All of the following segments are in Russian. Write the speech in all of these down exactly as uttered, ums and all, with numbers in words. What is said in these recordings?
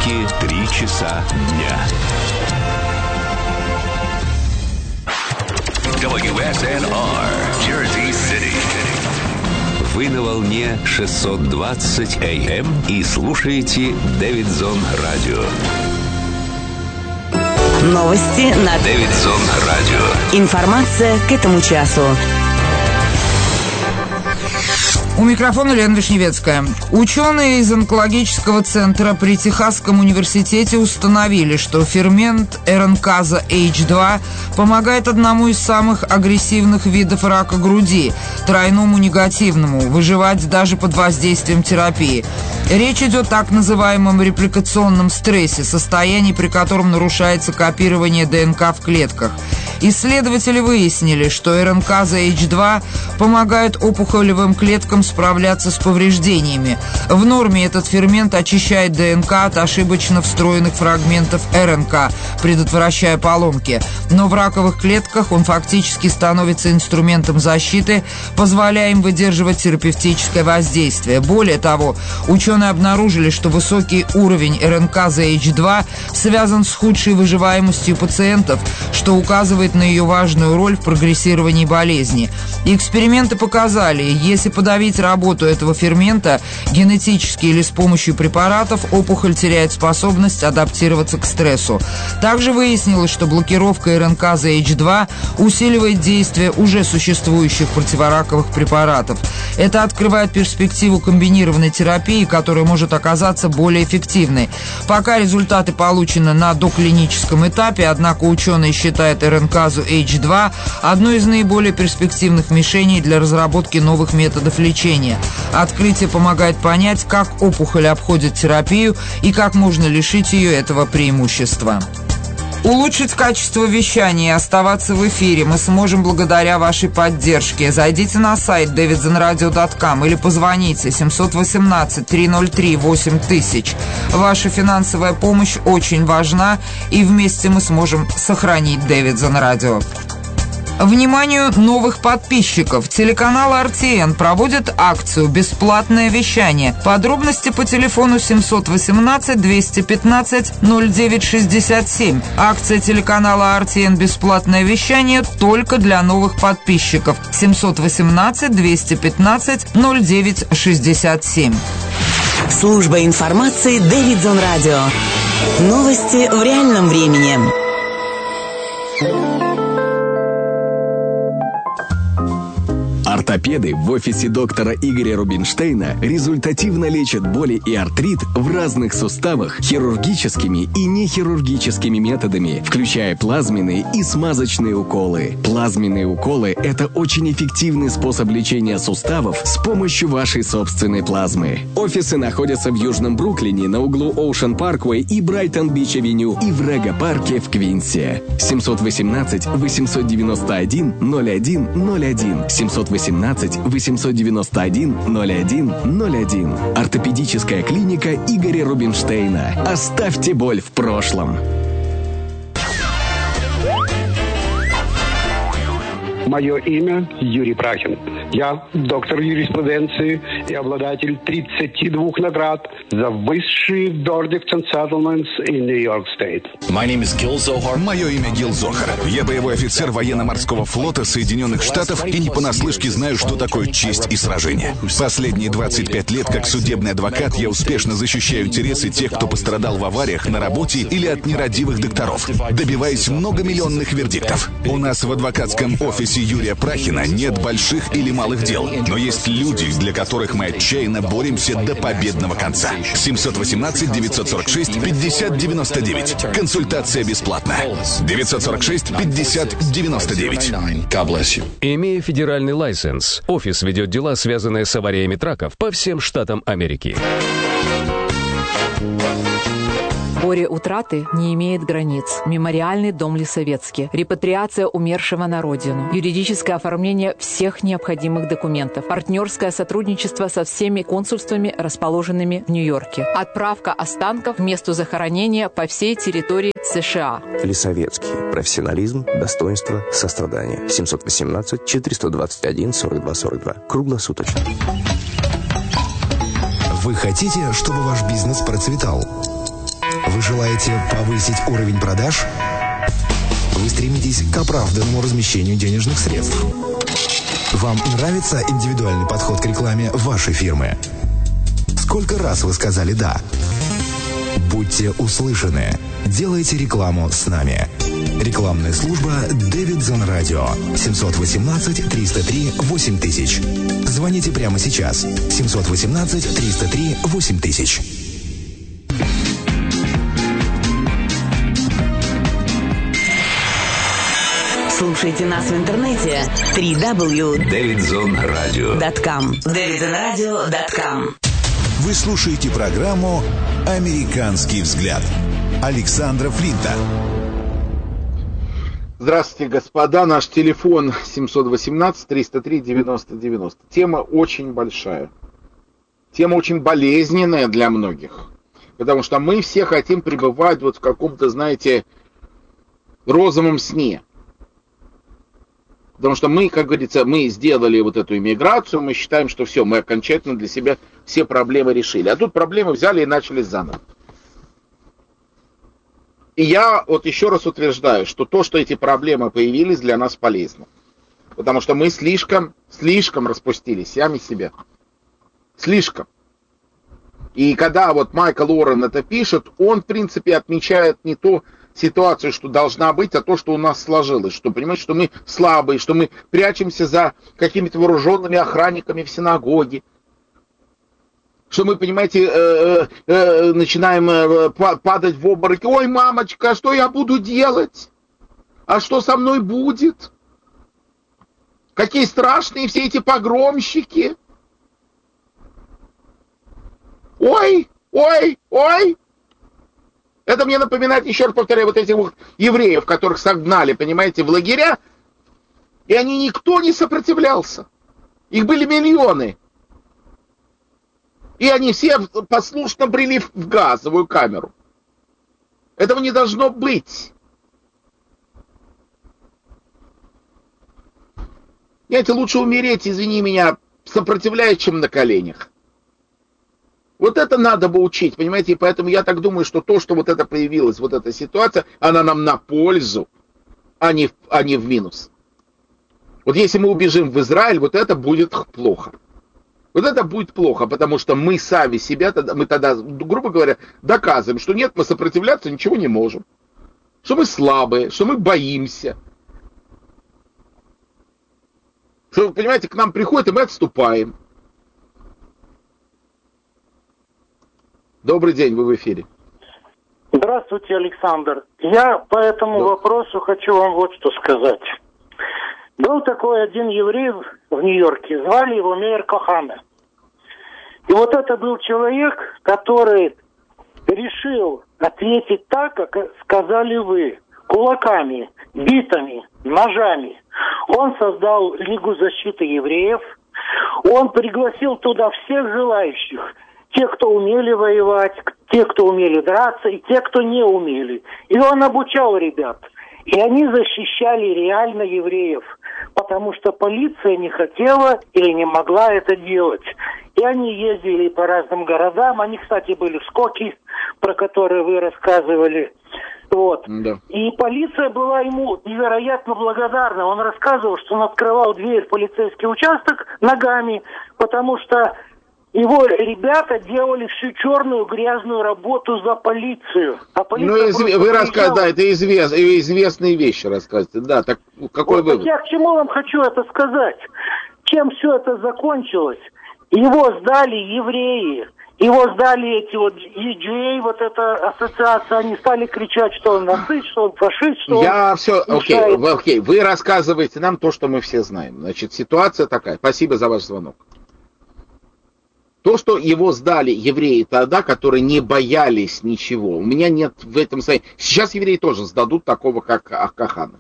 Америки три часа дня. дабл ю эс эн ар, Jersey City. Вы на волне шестьсот двадцать эй эм и слушаете Дэвидсон Радио. Новости на Дэвидсон Радио. Информация к этому часу. У микрофона Лена Вишневецкая. Ученые из онкологического центра при Техасском университете установили, что фермент РНКаза эйч два помогает одному из самых агрессивных видов рака груди, тройному негативному, выживать даже под воздействием терапии. Речь идет о так называемом репликационном стрессе, состоянии, при котором нарушается копирование ДНК в клетках. Исследователи выяснили, что РНКаза эйч два помогает опухолевым клеткам справляться с повреждениями. В норме этот фермент очищает ДНК от ошибочно встроенных фрагментов РНК, предотвращая поломки. Но в раковых клетках он фактически становится инструментом защиты, позволяя им выдерживать терапевтическое воздействие. Более того, ученые обнаружили, что высокий уровень РНКаза эйч два связан с худшей выживаемостью пациентов, что указывает на ее важную роль в прогрессировании болезни. Эксперименты показали, если подавить работу этого фермента генетически или с помощью препаратов, опухоль теряет способность адаптироваться к стрессу. Также выяснилось, что блокировка РНКаза эйч два усиливает действие уже существующих противораковых препаратов. Это открывает перспективу комбинированной терапии, которая может оказаться более эффективной. Пока результаты получены на доклиническом этапе, однако ученые считают РНКазу эйч два одной из наиболее перспективных мишеней для разработки новых методов лечения. Открытие помогает понять, как опухоль обходит терапию и как можно лишить ее этого преимущества. Улучшить качество вещания и оставаться в эфире мы сможем благодаря вашей поддержке. Зайдите на сайт дэвидсон радио точка ком или позвоните семь один восемь три ноль три восемь тысяч. Ваша финансовая помощь очень важна, и вместе мы сможем сохранить Дэвидсон Радио. Вниманию новых подписчиков. Телеканал эр ти эн проводит акцию «Бесплатное вещание». Подробности по телефону семь один восемь двести пятнадцать ноль девять шестьдесят семь. Акция телеканала эр ти эн «Бесплатное вещание» только для новых подписчиков. семь один восемь двести пятнадцать ноль девять шестьдесят семь. Служба информации Дэвидсон Радио. Новости в реальном времени. Ортопеды в офисе доктора Игоря Рубинштейна результативно лечат боли и артрит в разных суставах хирургическими и нехирургическими методами, включая плазменные и смазочные уколы. Плазменные уколы – это очень эффективный способ лечения суставов с помощью вашей собственной плазмы. Офисы находятся в Южном Бруклине на углу Оушен Парквей и Брайтон-Бич-авеню и в Рега-парке в Квинсе. семь один восемь восемь девять один ноль один ноль один семь один восемь восемь девять один ноль один ноль один. Ортопедическая клиника Игоря Рубинштейна. Оставьте боль в прошлом. Мое имя Юрий Прахин. Я доктор юриспруденции и обладатель тридцати двух наград за высшие verdicts and settlements in New York State. Мое имя Гил Зохар. Я боевой офицер военно-морского флота Соединенных Штатов и не понаслышке знаю, что такое честь и сражение. Последние двадцать пять лет как судебный адвокат я успешно защищаю интересы тех, кто пострадал в авариях на работе или от нерадивых докторов, добиваясь многомиллионных вердиктов. У нас в адвокатском офисе Юрия Прахина нет больших или малых дел, но есть люди, для которых мы отчаянно боремся до победного конца. семь один восемь девять сорок шесть пятьдесят девяносто девять. Консультация бесплатна. девять сорок шесть пятьдесят девяносто девять. Имея федеральный лайсенс, офис ведет дела, связанные с авариями траков по всем штатам Америки. Горе утраты не имеет границ. Мемориальный дом Лисовецкий. Репатриация умершего на родину. Юридическое оформление всех необходимых документов. Партнерское сотрудничество со всеми консульствами, расположенными в Нью-Йорке. Отправка останков к месту захоронения по всей территории США. Лисовецкий. Профессионализм, достоинство, сострадание. семь один восемь четыреста двадцать один сорок два сорок два. Круглосуточно. Вы хотите, чтобы ваш бизнес процветал? Вы желаете повысить уровень продаж? Вы стремитесь к оправданному размещению денежных средств? Вам нравится индивидуальный подход к рекламе вашей фирмы? Сколько раз вы сказали «да»? Будьте услышаны. Делайте рекламу с нами. Рекламная служба Davidson Radio. семь один восемь триста три восемь тысяч. Звоните прямо сейчас. семь один восемь триста три восемь тысяч. Слушайте нас в интернете три дабл ю точка Davidson Radio точка ком. Davidson Radio точка ком. Вы слушаете программу «Американский взгляд» Александра Флинта. Здравствуйте, господа. Наш телефон семь один восемь триста три девяносто девяносто. Тема очень большая. Тема очень болезненная для многих. Потому что мы все хотим пребывать вот в каком-то, знаете, розовом сне. Потому что мы, как говорится, мы сделали вот эту иммиграцию, мы считаем, что все, мы окончательно для себя все проблемы решили. А тут проблемы взяли и начали заново. И я вот еще раз утверждаю, что то, что эти проблемы появились, для нас полезно. Потому что мы слишком, слишком распустились сами себя. Слишком. И когда вот Майкл Уоррен это пишет, он, в принципе, отмечает не то, ситуацию, что должна быть, а то, что у нас сложилось. Что, понимаете, что мы слабые, что мы прячемся за какими-то вооруженными охранниками в синагоге. Что мы, понимаете, э, э, начинаем э, падать в обмороки. Ой, мамочка, что я буду делать? А что со мной будет? Какие страшные все эти погромщики. Ой, ой, ой. Это мне напоминает, еще раз повторяю, вот этих вот евреев, которых согнали, понимаете, в лагеря, и они никто не сопротивлялся. Их были миллионы. И они все послушно брели в газовую камеру. Этого не должно быть. Знаете, лучше умереть, извини меня, сопротивляясь, чем на коленях. Вот это надо бы учить, понимаете, и поэтому я так думаю, что то, что вот это появилось, вот эта ситуация, она нам на пользу, а не, а не в минус. Вот если мы убежим в Израиль, вот это будет плохо. Вот это будет плохо, потому что мы сами себя, мы тогда, грубо говоря, доказываем, что нет, мы сопротивляться ничего не можем. Что мы слабые, что мы боимся. Что, понимаете, к нам приходят, и мы отступаем. Добрый день, вы в эфире. Здравствуйте, Александр. Я по этому да. вопросу хочу вам вот что сказать. Был такой один еврей в Нью-Йорке, звали его Мейер Кохана. И вот это был человек, который решил ответить так, как сказали вы, кулаками, битами, ножами. Он создал Лигу защиты евреев, он пригласил туда всех желающих, те, кто умели воевать, те, кто умели драться, и те, кто не умели. И он обучал ребят. И они защищали реально евреев, потому что полиция не хотела или не могла это делать. И они ездили по разным городам. Они, кстати, были в Скоке, про которые вы рассказывали. Вот. Да. И полиция была ему невероятно благодарна. Он рассказывал, что он открывал дверь в полицейский участок ногами, потому что его ребята делали всю черную грязную работу за полицию. А полиция ну, изв... вы рассказываете, да, это извест... известные вещи рассказываете. Да, так какой вот вывод? Я к чему вам хочу это сказать? Чем все это закончилось? Его сдали евреи. Его сдали эти вот и джи эй, вот эта ассоциация, они стали кричать, что он нацист, что он фашист, что Я он... все, окей, okay, окей, okay. Вы рассказываете нам то, что мы все знаем. Значит, ситуация такая. Спасибо за ваш звонок. То, что его сдали евреи тогда, которые не боялись ничего. У меня нет в этом... Сейчас евреи тоже сдадут такого, как Кохана.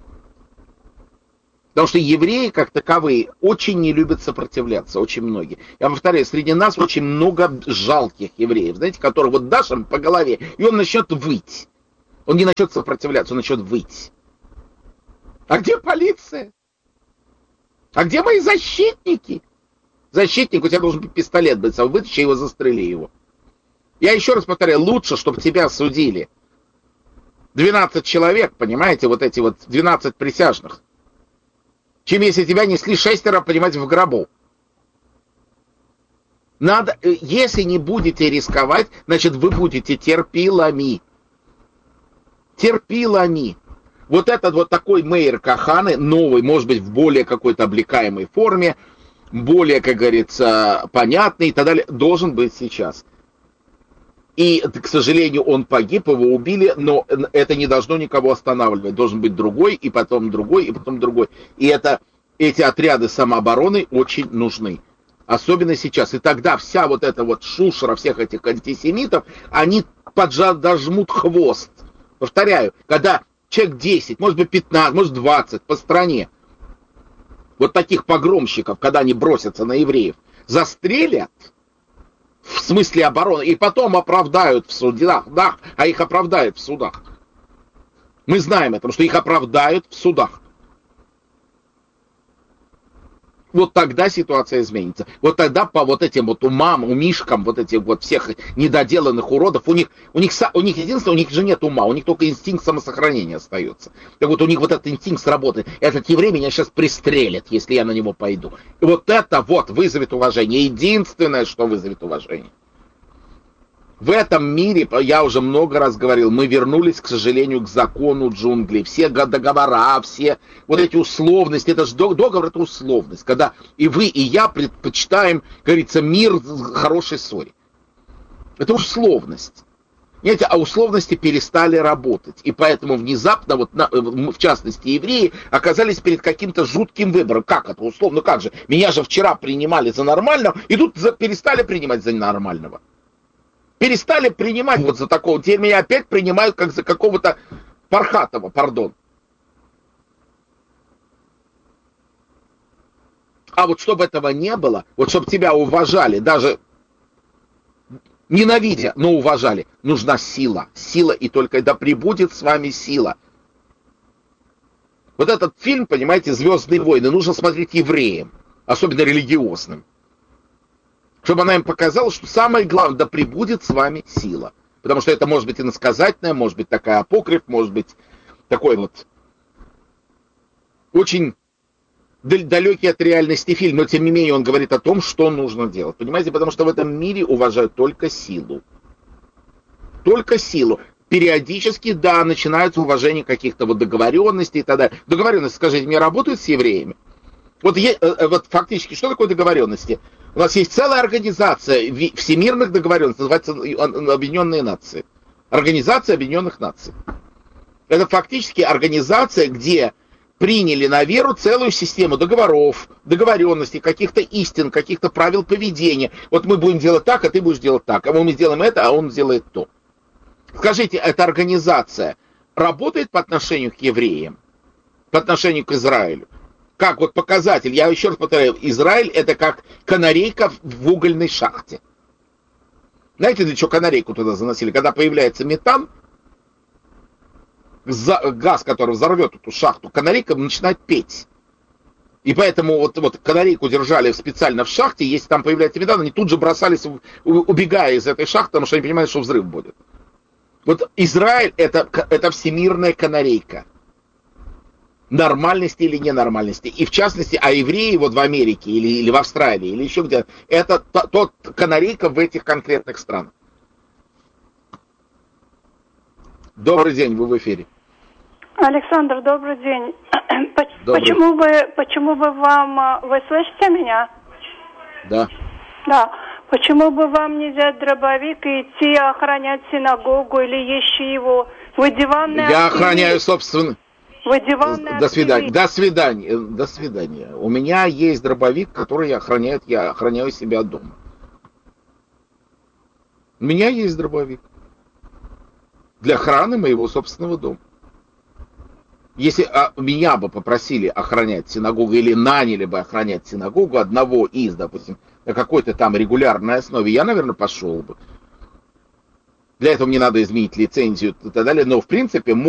Потому что евреи, как таковые, очень не любят сопротивляться, очень многие. Я повторяю, среди нас очень много жалких евреев, знаете, которых вот дашь им по голове, и он начнет выть. Он не начнет сопротивляться, он начнет выть. А где полиция? А где мои защитники? Защитник, у тебя должен быть пистолет быть, а вытащи его, застрели его. Я еще раз повторяю, лучше, чтобы тебя судили двенадцать человек, понимаете, вот эти вот двенадцать присяжных, чем если тебя несли шестеро, понимаете, в гробу. Надо, если не будете рисковать, значит, вы будете терпилами. Терпилами. Вот этот вот такой Меир Каханы, новый, может быть, в более какой-то облекаемой форме, более, как говорится, понятный и так далее, должен быть сейчас. И, к сожалению, он погиб, его убили, но это не должно никого останавливать. Должен быть другой, и потом другой, и потом другой. И это, эти отряды самообороны очень нужны. Особенно сейчас. И тогда вся вот эта вот шушера всех этих антисемитов, они подожмут хвост. Повторяю, когда человек десять, может быть пятнадцать, может двадцать по стране, вот таких погромщиков, когда они бросятся на евреев, застрелят, в смысле обороны, и потом оправдают в судах, да, а их оправдают в судах. Мы знаем это, потому что их оправдают в судах. Вот тогда ситуация изменится. Вот тогда по вот этим вот умам, умишкам, вот этих вот всех недоделанных уродов, у них, у них, у них единственное, у них же нет ума, у них только инстинкт самосохранения остается. Так вот у них вот этот инстинкт сработает. Этот еврей меня сейчас пристрелит, если я на него пойду. И вот это вот вызовет уважение. Единственное, что вызовет уважение. В этом мире, я уже много раз говорил, мы вернулись, к сожалению, к закону джунглей. Все договора, все вот эти условности, это же договор, это условность, когда и вы, и я предпочитаем, говорится, мир в хорошей ссоре. Это условность. Понимаете, а условности перестали работать. И поэтому внезапно, вот на, в частности, евреи оказались перед каким-то жутким выбором. Как это условно? Как же? Меня же вчера принимали за нормального, и тут за, перестали принимать за нормального. Перестали принимать вот за такого. Теперь меня опять принимают как за какого-то Пархатова, пардон. А вот чтобы этого не было, вот чтобы тебя уважали, даже ненавидя, но уважали, нужна сила. Сила, и только да пребудет с вами сила. Вот этот фильм, понимаете, «Звездные войны», нужно смотреть евреям, особенно религиозным. Чтобы она им показала, что самое главное, да пребудет с вами сила. Потому что это может быть иносказательная, может быть такая апокриф, может быть такой вот очень далекий от реальности фильм, но тем не менее он говорит о том, что нужно делать. Понимаете, потому что в этом мире уважают только силу. Только силу. Периодически, да, начинается уважение каких-то вот договоренностей и так далее. Договоренности, скажите, мне работают с евреями? Вот, вот фактически, что такое договоренности? У нас есть целая организация всемирных договоренностей, называется Объединенные Нации. Организация Объединенных Наций. Это фактически организация, где приняли на веру целую систему договоров, договоренностей, каких-то истин, каких-то правил поведения. Вот мы будем делать так, а ты будешь делать так. А мы сделаем это, а он сделает то. Скажите, эта организация работает по отношению к евреям? По отношению к Израилю? Как вот показатель, я еще раз повторяю, Израиль это как канарейка в угольной шахте. Знаете, для чего канарейку туда заносили? Когда появляется метан, газ, который взорвет эту шахту, канарейка начинает петь. И поэтому вот, вот канарейку держали специально в шахте, если там появляется метан, они тут же бросались, убегая из этой шахты, потому что они понимают, что взрыв будет. Вот Израиль это, это всемирная канарейка. Нормальности или ненормальности. И в частности, а евреи вот в Америке или, или в Австралии, или еще где-то, это т- тот канарейка в этих конкретных странах. Добрый день, вы в эфире. Александр, добрый день. Добрый. Почему бы, почему бы вам, вы слышите меня? Да. Да. Почему бы вам не взять дробовик и идти охранять синагогу или Ешиву? Вы диванные... Я охраняю собственно... Вы диванные... До свидания. До свидания. До свидания. У меня есть дробовик, который охраняет, я охраняю себя дома. У меня есть дробовик. Для охраны моего собственного дома. Если а, меня бы попросили охранять синагогу или наняли бы охранять синагогу одного из, допустим, на какой-то там регулярной основе, я, наверное, пошел бы. Для этого мне надо изменить лицензию и так далее. Но, в принципе,